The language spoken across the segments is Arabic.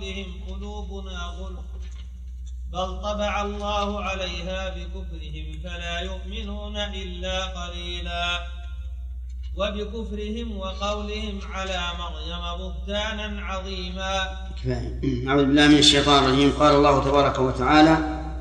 قولهم قلوبنا غلف بل طبع الله عليها بكفرهم فلا يؤمنون إلا قليلا وبكفرهم وقولهم على مريم بهتانا عظيما. أعوذ بالله من الشيطان الرجيم. قال الله تبارك وتعالى: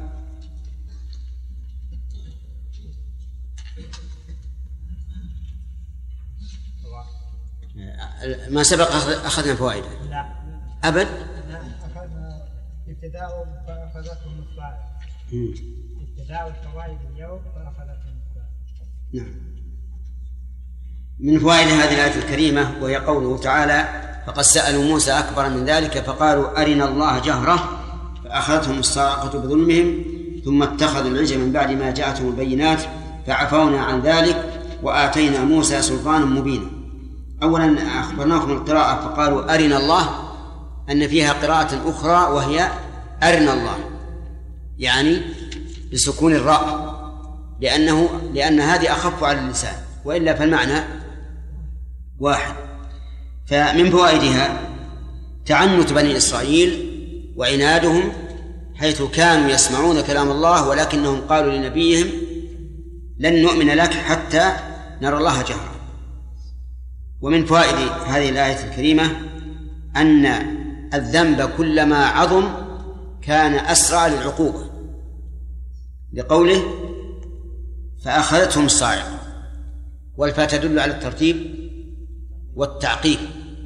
ما سبق أخذنا فوائد؟ لا أبد. أخذنا ابتداء فأخذتهم الصاعقة. ابتداء الفوائد اليوم فأخذتهم الصاعقة. نعم. من فوائد هذه الآية الكريمة وهي قوله تعالى: فقد سألوا موسى أكبر من ذلك فقالوا أرنا الله جهرة فأخذتهم الصاعقة بظلمهم ثم اتخذوا العجل من بعد ما جاءتهم البينات فعفونا عن ذلك وآتينا موسى سلطانا مبينا. أولا أخبرناكم القراءة فقالوا أرنا الله أن فيها قراءة أخرى وهي أرنا الله، يعني بسكون الراء، لأن هذه أخف على اللسان، وإلا فالمعنى واحد. فمن فوائدها تعنت بني إسرائيل وعنادهم، حيث كانوا يسمعون كلام الله ولكنهم قالوا لنبيهم: لن نؤمن لك حتى نرى الله جهرا. ومن فوائد هذه الآية الكريمة أن الذنب كلما عظم كان أسرع للعقوبة، لقوله: فأخذتهم الصاعقة، والفاء تدل على الترتيب والتعقيب،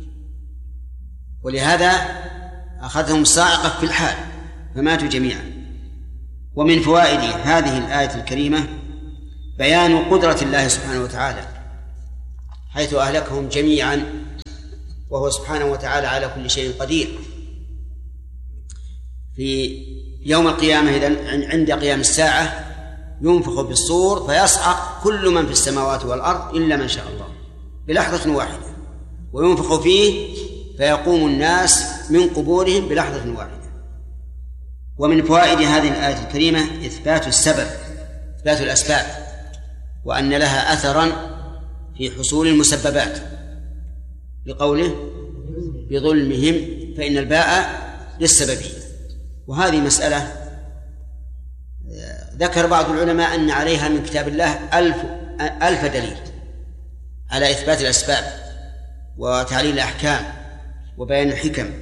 ولهذا أخذهم الصاعقة في الحال فماتوا جميعا. ومن فوائد هذه الآية الكريمة بيان قدرة الله سبحانه وتعالى، حيث أهلكهم جميعا وهو سبحانه وتعالى على كل شيء قدير. في يوم القيامة عند قيام الساعة ينفخ بالصور فيصعق كل من في السماوات والأرض إلا من شاء الله بلحظة واحدة، وينفخ فيه فيقوم الناس من قبورهم بلحظة واحدة. ومن فوائد هذه الآية الكريمة إثبات السبب، إثبات الأسباب، وأن لها أثرا في حصول المسببات، لقوله: بظلمهم، فإن الباء للسببية. وهذه مسألة ذكر بعض العلماء أن عليها من كتاب الله 1000 دليل على إثبات الأسباب وتعليل الأحكام وبيان الحكم.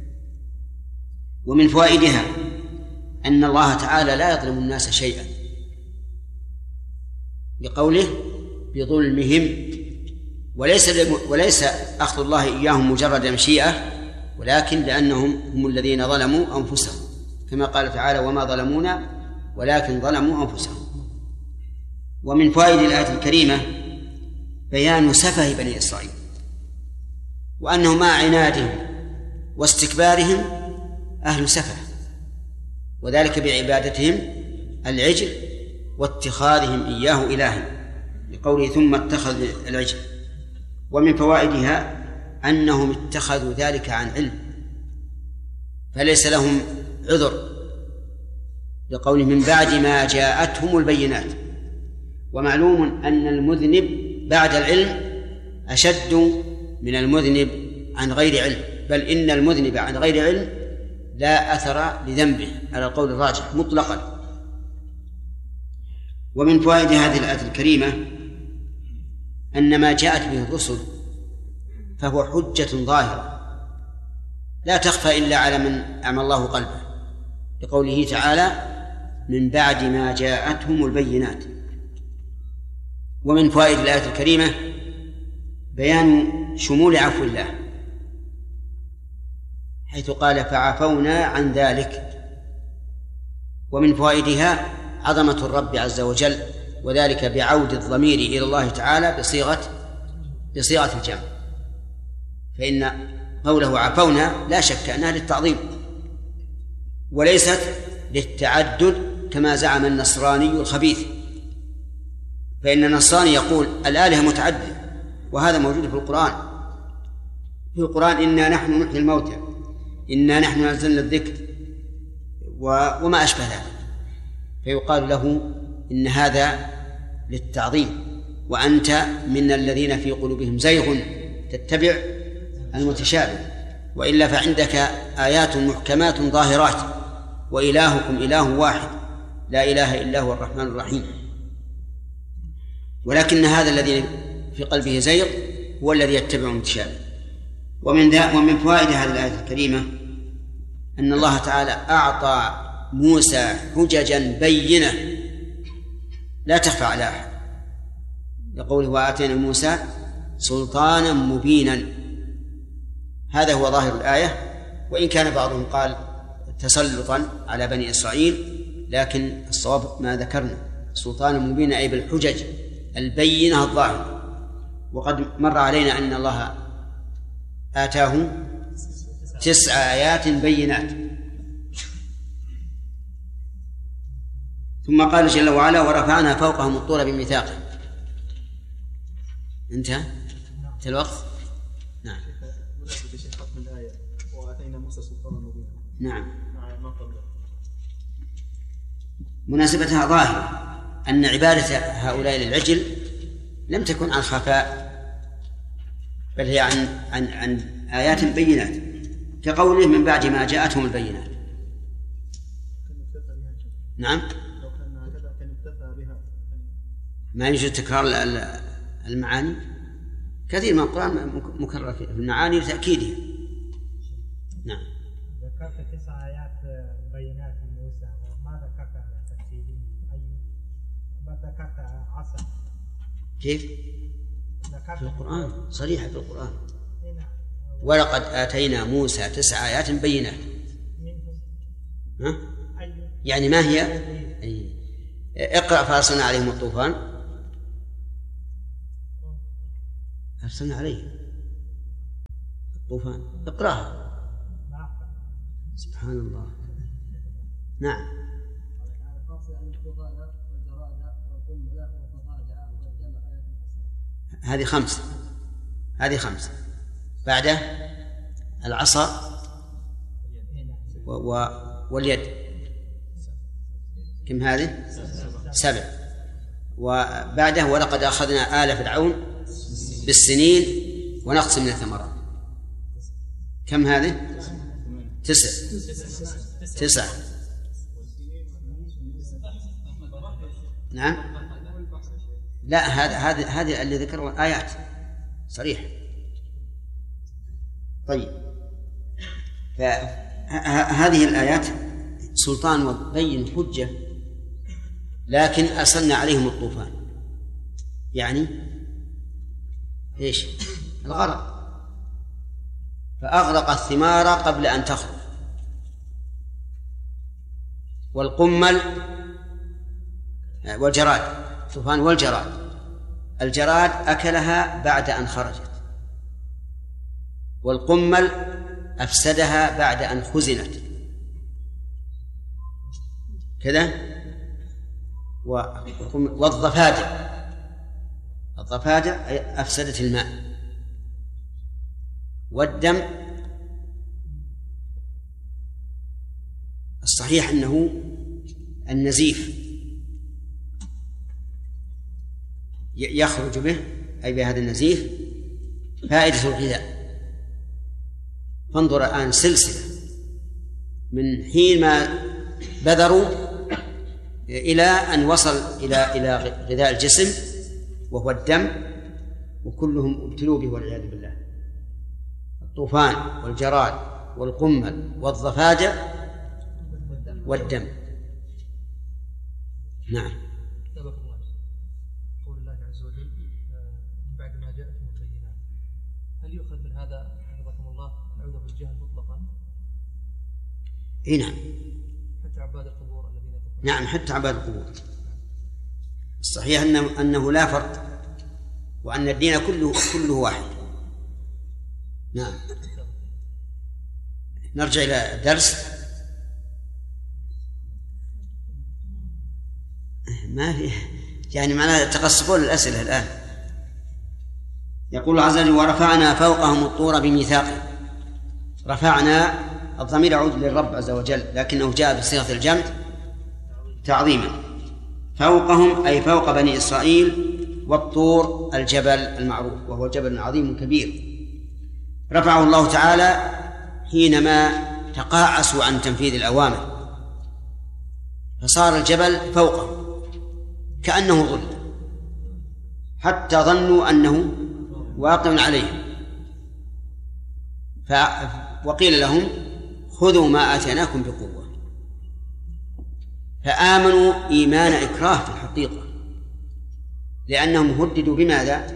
ومن فوائدها أن الله تعالى لا يظلم الناس شيئا، لقوله: بظلمهم، وليس أخذ الله إياهم مجرد مشيئة، ولكن لأنهم هم الذين ظلموا أنفسهم، كما قال تعالى: وما ظلمونا ولكن ظلموا أنفسهم. ومن فوائد الآية الكريمة بيان سفه بني إسرائيل، وأنهم مع عنادهم واستكبارهم أهل سفه، وذلك بعبادتهم العجل واتخاذهم إياه إلها، لقوله: ثم اتخذ العجل. ومن فوائدها أنهم اتخذوا ذلك عن علم فليس لهم عذر، لقوله: من بعد ما جاءتهم البينات. ومعلوم أن المذنب بعد العلم أشد من المذنب عن غير علم، بل إن المذنب عن غير علم لا أثر لذنبه على القول الراجح مطلقا. ومن فوائد هذه الآية الكريمة أن ما جاءت به الرسل فهو حجة ظاهرة لا تخفى إلا على من أعمى الله قلبه، لقوله تعالى: من بعد ما جاءتهم البينات. ومن فوائد الآية الكريمة بيان شمول عفو الله، حيث قال: فعفونا عن ذلك. ومن فوائدها عظمة الرب عز وجل، وذلك بعود الضمير إلى الله تعالى بصيغة الجمع، فإن قوله عفونا لا شك أنها للتعظيم وليست للتعدد كما زعم النصراني الخبيث، فإن النصراني يقول الآلهة متعددة، وهذا موجود في القرآن: إنا نحن نحيي الموتى، إنا نحن نزلنا الذكر، وما أشبه ذلك، فيقال له إن هذا للتعظيم، وأنت من الذين في قلوبهم زيغ تتبع المتشابه. وإلا فعندك آيات محكمات ظاهرات، وإلهكم إله واحد لا إله إلا هو الرحمن الرحيم. ولكن هذا الذي في قلبه زيغ هو الذي يتبع المتشابه. ومن فوائد هذه الآية الكريمة أن الله تعالى أعطى موسى حججا بينة لا تخفى على أحد، لقوله وآتينا موسى سلطانا مبينا. هذا هو ظاهر الآية، وإن كان بعضهم قال تسلطا على بني إسرائيل، لكن الصواب ما ذكرنا، سلطانا مبينا أي بالحجج البينة الظاهرة. وقد مر علينا أن الله آتاه 9 آيات بينات. ثم قال جل وعلا ورفعنا فوقهم الطور بميثاقه. انتهى الوقت. نعم. ختم الآية وآتينا موسى سلطانا مبينا. نعم. مناسبتها ظاهرة، أن عبادة هؤلاء للعجل لم تكن عن خفاء، بل هي عن آيات بينات، كقوله من بعد ما جاءتهم البينات. نعم. لو كان هكذا كان اكتفى بها. ما يوجد تكرار المعاني، كثير من القرآن مكرر في المعاني لتأكيدها. نعم. ذكرت 9 آيات بينات لموسى، وما ذكرت تفسيرين. ما ذكرت عصا. كيف؟ ذكرت في القرآن صريحة في القرآن. نعم. ولقد آتينا موسى 9 آيات بينات. ها؟ يعني ما هي؟ أي. اقرأ فأرسلنا عليهم الطوفان. أرسلنا عليه الطوفان، اقرأها. سبحان الله. نعم. هذه 5. هذه 5. بعده العصا واليد، كم هذه؟ 7. وبعده ولقد أخذنا آل فرعون بالسنين ونقص من الثمرات، كم هذه؟ 9. نعم. لا، هذه اللي ذكروا آيات صريح. طيب، فهذه الآيات سلطان وبين حجة، لكن أرسلنا عليهم الطوفان، يعني إيش؟ الغرق، فأغرق الثمار قبل أن تخرج، والقمل والجراد، الطوفان والجراد، الجراد أكلها بعد أن خرجت، والقمل أفسدها بعد أن خزنت كذا. والضفادع أفسدت الماء. والدم الصحيح أنه النزيف يخرج به، أي بهذا النزيف فائدة الغذاء. فانظر الآن سلسلة من حين ما بذروا إلى أن وصل إلى غذاء الجسم وهو الدم، وكلهم ابتلوا به والعياذ بالله. الطوفان والجراد والقمل والضفادع والدم. نعم. قول الله عز وجل من بعد ما جاءتهم البينات، هل يؤخذ من هذا حفظكم الله العوذ بالجهل مطلقا؟ اي نعم. حتى عباد القبور الذين نعم، حتى عباد القبور. الصحيح أنه لا فرق، وأن الدين كله واحد. نعم. نرجع إلى الدرس. ما في يعني معناه تقصفون الأسئلة الآن. يقول عز وجل ورفعنا فوقهم الطور بميثاقه. رفعنا، الضمير يعود للرب عز وجل، لكنه جاء بصيغة الجمع تعظيما. فوقهم أي فوق بني إسرائيل، والطور الجبل المعروف، وهو جبل عظيم كبير رفعه الله تعالى حينما تقاعسوا عن تنفيذ الأوامر، فصار الجبل فوقه كأنه ظل، حتى ظنوا أنه واقع عليهم، وقيل لهم خذوا ما آتيناكم بقوة، فآمنوا إيمان إكراه في الحقيقة، لأنهم هددوا بماذا؟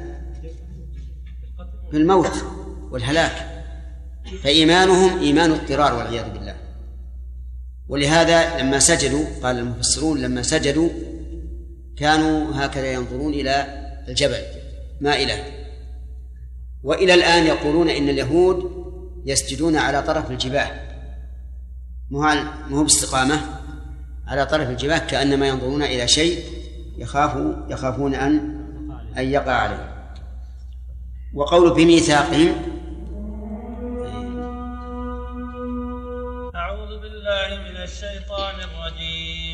بالموت والهلاك، فإيمانهم إيمان اضطرار والعياذ بالله. ولهذا لما سجدوا، قال المفسرون لما سجدوا كانوا هكذا ينظرون إلى الجبل مائلة. وإلى الآن يقولون إن اليهود يسجدون على طرف الجباه، مو باستقامة، على طرف الجباه، كأنما ينظرون إلى شيء يخافون أن يقع عليه. وقول بميثاقهم، أعوذ بالله من الشيطان الرجيم.